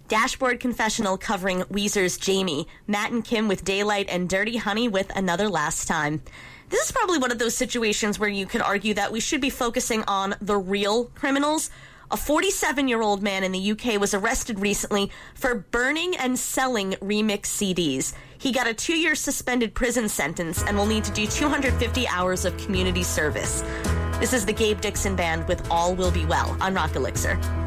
Dashboard Confessional covering Weezer's Jamie, Matt and Kim with Daylight, and Dirty Honey with Another Last Time. This is probably one of those situations where you could argue that we should be focusing on the real criminals. A 47-year-old man in the UK was arrested recently for burning and selling remix CDs. He got a 2-year suspended prison sentence and will need to do 250 hours of community service. This is the Gabe Dixon Band with All Will Be Well on Rock Elixir.